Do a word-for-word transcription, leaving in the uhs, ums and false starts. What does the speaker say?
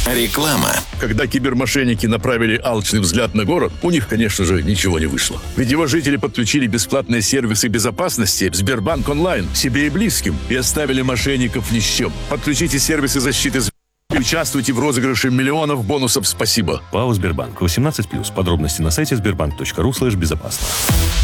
Реклама. Когда кибермошенники направили алчный взгляд на город, у них, конечно же, ничего не вышло. Ведь его жители подключили бесплатные сервисы безопасности Сбербанк онлайн себе и близким и оставили мошенников ни с чем. Подключите сервисы защиты и участвуйте в розыгрыше миллионов бонусов «Спасибо». ПАО «Сбербанк». восемнадцать плюс. Подробности на сайте сбербанк точка ру слэш безопасно.